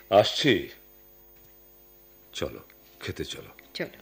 আসছি। চলো খেতে চলো। চলো।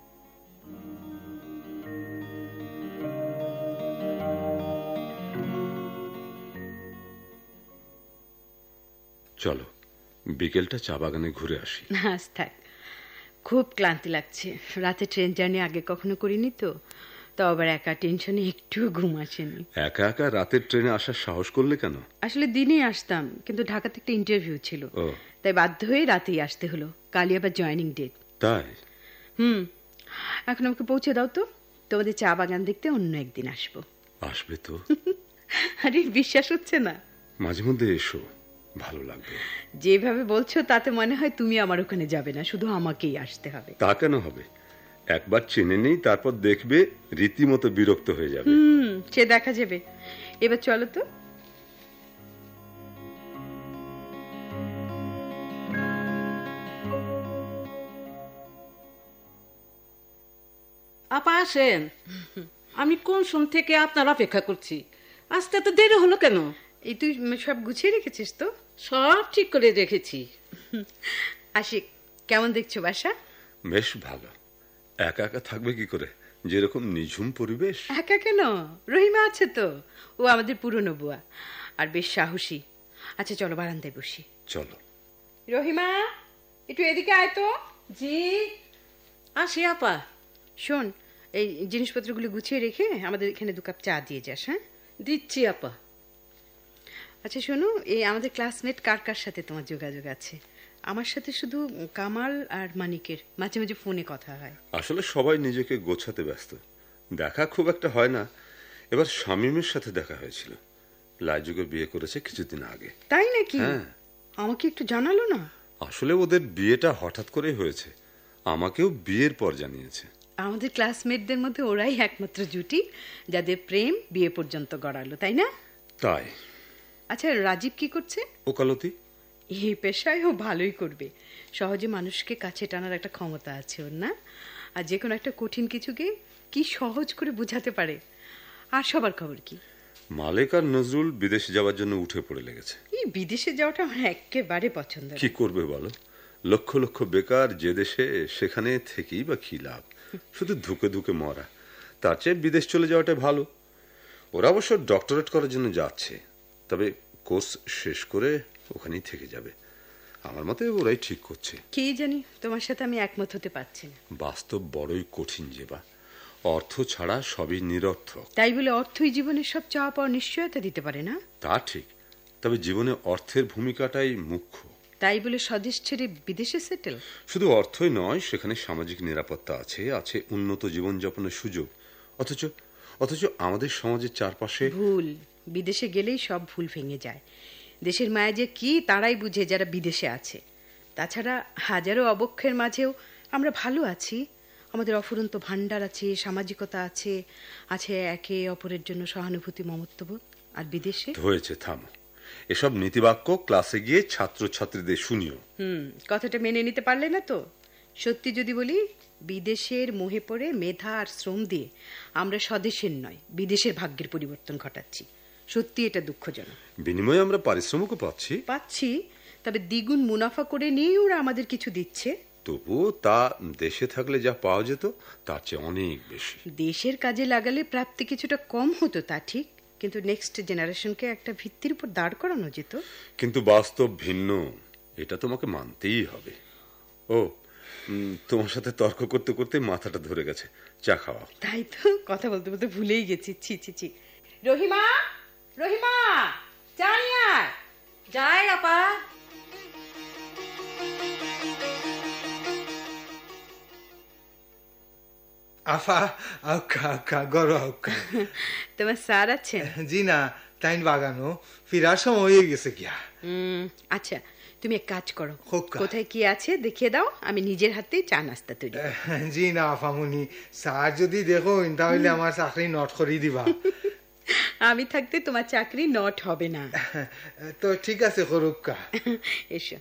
চলো বিকেলটা চা বাগানে ঘুরে আসি। আজ থাক, খুব ক্লান্তি লাগছে। রাতে ট্রেন জার্নি আগে কখনো করিনি তো, তাও আবার একা, টেনশনে একটু ঘুম আসেনি। একা একা রাতের ট্রেনে আসার সাহস করলে কেন? আসলে দিনে আসতাম, কিন্তু ঢাকাতে একটা ইন্টারভিউ ছিল, তাই বাধ্য হয়ে রাতেই আসতে হলো। কালই আবার জয়েনিং ডেট। তাই? এখন আমাকে পৌঁছে দাও তো, তোমাদের চা বাগান দেখতে অন্য একদিন আসবো। আসবে তো? আরে বিশ্বাস হচ্ছে না? মাঝে মধ্যে এসো, ভালো লাগবে। যেভাবে বলছো তাতে মনে হয় তুমি আমার ওখানে যাবে না, শুধু আমাকেই আসতে হবে। তা কেন হবে? একবার চেনে নেই, তারপর দেখবে রীতিমতো বিরক্ত হয়ে যাবে। সে দেখা যাবে। এবার চলো তো। আপা আসেন, আমি কোন সময় থেকে আপনার অপেক্ষা করছি। আসতে তো দেরি হলো কেন? এই তুই সব গুছিয়ে রেখেছিস তো? সব ঠিক করে রেখেছি। আশিক, কেমন দেখছো বাসা? বেশ ভালো। একা একা থাকবে কি করে, যেরকম নিঝুম পরিবেশ। একা কেন, রহিমা আছে তো, ও আমাদের পুরনো বুয়া, আর বেশ সাহসী। আচ্ছা চলো বারান্দায় বসি। চলো। রহিমা, একটু এদিকে আয় তো। জি আসি আপা। শোন, এই জিনিসপত্রগুলো গুছিয়ে রেখে আমাদের এখানে 2 কাপ চা দিয়ে যাস। হ্যাঁ, দিচ্ছি আপা। আচ্ছা শোনো, এই আমাদের ক্লাসমেট কার কার সাথে তোমার যোগাযোগ আছে? আমার সাথে শুধু কামাল আর মানিকের মাঝে মাঝে ফোনে কথা হয়। আসলে সবাই নিজেকে গোছাতে ব্যস্ত, দেখা খুব একটা হয় না। এবার শামীমের সাথে দেখা হয়েছিল। লাইজুকে বিয়ে করেছে কিছুদিন আগে। তাই নাকি? হ্যাঁ। আমাকে একটু জানালো না। আসলে ওদের বিয়েটা হঠাৎ করেই হয়েছে, আমাকেও বিয়ের পর জানিয়েছে। আমাদের ক্লাসমেটদের মধ্যে ওরাই একমাত্র জুটি যাদের প্রেম বিয়ে পর্যন্ত গড়ালো, তাই না? তাই। আচ্ছা রাজীব কি করছে? ওকালতি। এই পেশায় ও ভালোই করবে। সহজে মানুষকে কাছে টানার একটা ক্ষমতা আছে ওর, না? আর যে কোনো একটা কঠিন কিছুকে কি সহজ করে বুঝাতে পারে। আর সবার খবর কি? মালেক আর নজরুল বিদেশে যাওয়ার জন্য উঠে পড়ে লেগেছে। এই বিদেশে যাওয়াটা আমার একেবারে পছন্দ। কি করবে বলো, লক্ষ লক্ষ বেকার যে দেশে, সেখানে থেকেই বা কি লাভ? শুধু ধুকে ধুকে মরা। তার চেয়ে বিদেশ চলে যাওয়াটা ভালো। ওরা অবশ্য ডক্টরেট করার জন্য যাচ্ছে, তবে কোর্স শেষ করে ওখানেই থেকে যাবে। আমার মতে ওরাই ঠিক করছে। কি জানি, তোমার সাথে আমি একমত হতে পারছি না। বাস্তব বড়ই কঠিন যে বা, অর্থ ছাড়া সবই নিরর্থক। তাই বলে অর্থই জীবনের সব চাওয়া পাওয়ার নিশ্চয়তা দিতে পারে না। তা ঠিক, তবে জীবনে অর্থের ভূমিকাটাই মুখ্য। তাই বলে স্বদেশ ছেড়ে বিদেশে সেটেল? শুধু অর্থই নয়, সেখানে সামাজিক নিরাপত্তা আছে, আছে উন্নত জীবনযাপনের সুযোগ। অথচ আমাদের সমাজের চারপাশে ভুল। বিদেশে গেলেই সব ভুল ভেঙে যায়। দেশের মায়া যে কি তারাই বুঝে যারা বিদেশে আছে। তাছাড়া হাজারো অবক্ষের মাঝেও আমরা ভালো আছি। আমাদের অফুরন্ত ভান্ডার আছে, সামাজিকতা আছে, আছে একে অপরের জন্য সহানুভূতি, মমত্ববোধ। আর বিদেশে হয়েছে। থামো, এসব নীতিবাক্য ক্লাসে গিয়ে ছাত্রছাত্রীদের শুনিও। কথাটা মেনে নিতে পারলে না তো? সত্যি যদি বলি, বিদেশের মোহে পড়ে মেধা আর শ্রম দিয়ে আমরা স্বদেশের নয় বিদেশের ভাগ্যের পরিবর্তন ঘটাচ্ছি। সত্যি এটা দুঃখজনক। বিনিময়ে আমরা পারিশ্রমিকও পাচ্ছি, তবে দ্বিগুণ মুনাফা করে নিয়ে ওরা আমাদের কিছু দিচ্ছে। তবুও তা দেশে থাকলে যা পাওয়া যেত তার চেয়ে অনেক বেশি। দেশের কাজে লাগালে প্রাপ্তি কিছুটা কম হতো, তা ঠিক, কিন্তু নেক্সট জেনারেশনকে একটা ভিত্তির উপর দাঁড় করানো যেত। কিন্তু বাস্তব ভিন্ন, এটা তোমাকে মানতেই হবে। ও, তোমার সাথে তর্ক করতে করতে মাথাটা ধরে গেছে। চা খাওয়া। তাই তো, কথা বলতে বলতে ভুলেই গেছি। ছি ছি ছি। রহিমা, রহিমা, চা নিয়ে আয়। যাই আপা। আফা আউকা আউকা গরো আউকা। তোমার স্যার আছেন? জি না, টাইম বাগানো ফিরার সময় হয়ে গেছে গিয়া। আচ্ছা তুমি এক কাজ করো, হোক্কা। কোথায় কি আছে দেখিয়ে দাও, আমি নিজের হাতেই চা নাস্তা তৈরি করব। জি না আফামনি, স্যার যদি দেখো তাহলে আমার চাকরি নট করে দিবা। আমি থাকতে তোমার চাকরি নট হবে না। তো ঠিক আছে করুক্কা। এসো।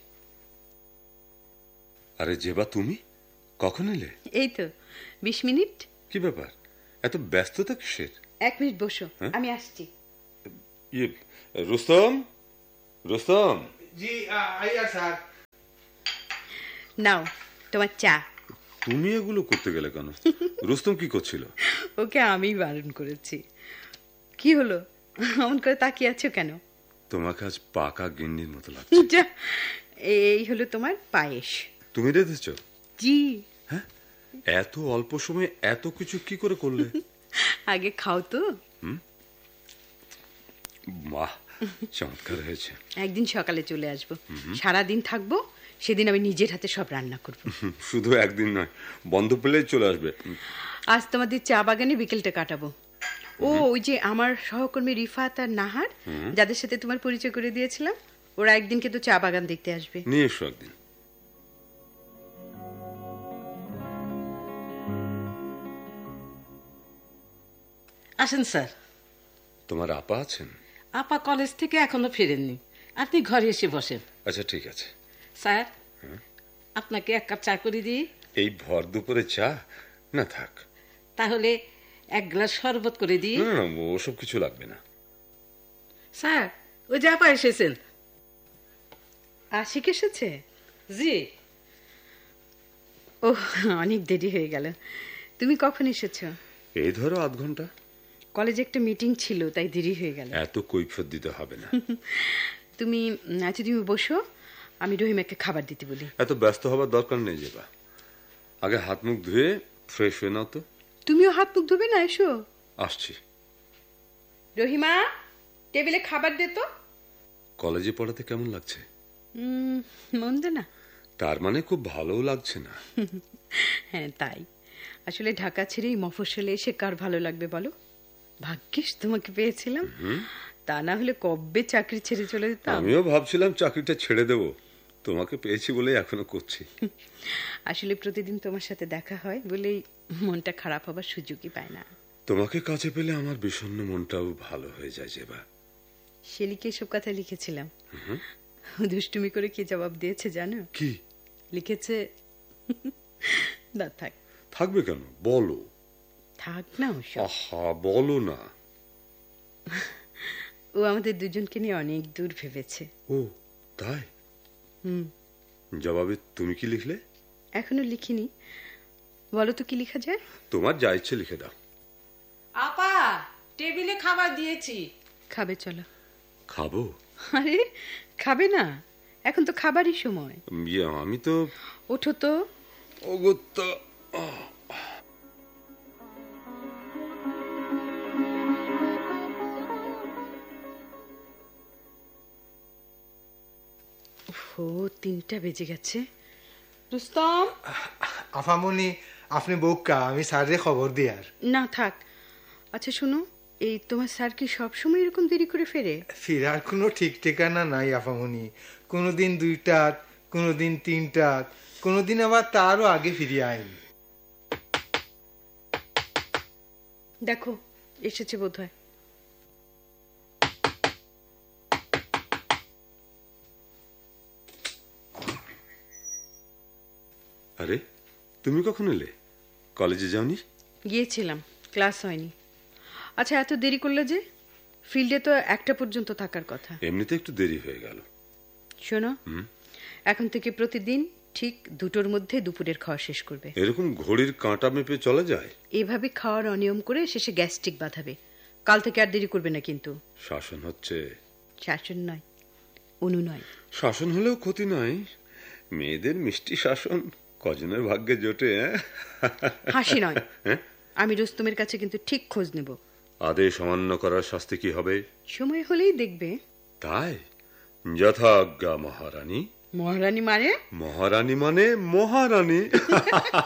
আরে যেবা, তুমি কখন এলে? এই তো 20 মিনিট। কি ব্যাপার, এত ব্যস্ততা কিসের? 1 মিনিট বসো, আমি আসছি। রুস্তম, রুস্তম। জি আইয়া স্যার। নাও তোমার চা। তুমি এগুলো করতে গেলে কেন? রুস্তম কি করছিল? ওকে আমি বারণ করেছি। কি হলো, এমন করে তাকিয়ে আছো কেন? তোমাকে আজ পাকা গিন্নির মতো লাগছে। যা, এই হলো তোমার পায়েস। তুমি রেঁধেছ? জি। হ্যাঁ, এত অল্প সময়ে এত কিছু কি করে করলে? আগে খাও তো। বাহ, চমৎকার হয়েছে। একদিন সকালে চলে আসবো, সারাদিন থাকবো, সেদিন আমি নিজের হাতে সব রান্না করব। শুধু একদিন নয়, বন্ধ পেলেই চলে আসবে। আজ তোমাদের চা বাগানে বিকেলটা কাটাবো। ও, ওই যে আমার সহকর্মী রিফাত আর নাহার, যাদের সাথে তোমার পরিচয় করে দিয়েছিলাম, ওরা একদিন কিন্তু চা বাগান দেখতে আসবে। নিয়ে এসো একদিন। আসেন স্যার। তোমার আপা আছেন? আপা কলেজ থেকে এখনো ফেরেননি, আপনি ঘরে এসে বসেন। আচ্ছা, ঠিক আছে। স্যার, আপনাকে এক কাপ চা করে দিই। এই ভর দুপুরে চা? না, থাক। তাহলে এক গ্লাস শরবত করে দিই। না, ওসব কিছু লাগবে না। স্যার, ওই যে আপা এসেছেন। আশিক এসেছে? জি। ও, অনেক দেরি হয়ে গেল। তুমি কখন এসেছো? এই ধরো আধ ঘন্টা। কলেজে একটা মিটিং ছিল, তাই দেরি হয়ে গেল। এত কৈফিয়ত দিতে হবে না। তুমি আচ্ছা, তুমি বসো, আমি রহিমাকে খাবার দিতে বলি। এত ব্যস্ত হবার দরকার নেই যেবা। আগে হাত মুখ ধুয়ে ফ্রেশ হয়ে নাও তো। তুমিও হাত মুখ ধোবে না? এসো। আসছি। রহিমা, টেবিলে খাবার দে তো। কলেজে পড়াতে কেমন লাগছে? মন্দ না। তার মানে খুব ভালোও লাগছে না? হ্যাঁ, তাই। আসলে ঢাকা ছেড়ে এই মফস্বলে এসে কার ভালো লাগবে বলো? ভাগ্যিস তোমাকে পেয়েছিলাম, তা না হলে কবে চাকরি ছেড়ে চলে যেতাম। আমিও ভাবছিলাম চাকরিটা ছেড়ে দেব, তোমাকে পেয়েছি বলেই এখনো করছি। আসলে প্রতিদিন তোমার সাথে দেখা হয় বলেই মনটা খারাপ হবার সুযোগই পায় না। তোমাকে কাছে পেলে আমার বিষণ্ণ মনটাও ভালো হয়ে যায় যেবা। শেলিকে এসব কথা লিখেছিলাম, দুষ্টুমি করে কি জবাব দিয়েছে জানো? কি লিখেছে, না থাক। থাকবে কেন, বলো। থাক না ওসব। আহা, বলো না। ও আমাদের দুজনকে নিয়ে অনেক দূর ভেবেছে। ও তাই? জবাবে তুমি কি লিখলে? এখনো লিখিনি। বলো তো কি লেখা যায়? তোমার যা ইচ্ছে লিখে দাও। আপা, টেবিলে খাবার দিয়েছি। খাবে চলো। খাবো? আরে খাবে না? এখন তো খাবারই সময়। আমি তো। ওঠো তো। অগত্যা। ও, 3টা বেজে গেছে। রুস্তম। আফামনি, আপনি বউকা, আমি স্যারের খবর দিয়ার। না থাক। আচ্ছা শোনো, এই তোমার স্যার কি সবসময় এরকম দেরি করে ফেরে? ফিরার কোনো ঠিক ঠিকানা নাই আফামনি। কোনোদিন 2টাত, কোনোদিন 3টাত, কোনোদিন আবার তারও আগে ফিরিয়ে আইন। দেখো, এসেছে বোধহয়। আরে, তুমি কখন এলে? কলেজে যাওনি? গিয়েছিলাম, ক্লাস হয়নি। আচ্ছা, এত দেরি করলে যে? ফিল্ডে তো 1টা পর্যন্ত থাকার কথা। এমনিতে একটু দেরি হয়ে গেল। শোনো, এখন থেকে প্রতিদিন ঠিক 2টোর মধ্যে দুপুরের খাওয়া শেষ করবে। এরকম ঘড়ির কাঁটা মেপে চলে যায়? এভাবে খাওয়ার অনিয়ম করে শেষে গ্যাস্ট্রিক বাঁধাবে। কাল থেকে আর দেরি করবে না কিন্তু। শাসন হচ্ছে। শাসন নয়, অনুনয়। শাসন হলেও ক্ষতি নয়। মেয়েদের মিষ্টি শাসন কজনের ভাগ্যে জোটে। হাসি নয়। আমি রুস্তমের কাছে কিন্তু ঠিক খোঁজ নেব। আদেশ অমান্য করার শাস্তি কি হবে? সময় হলেই দেখবে। তাই? যথাজ্ঞা মহারানী। মহারানী মানে? মহারানী মানে মহারানী।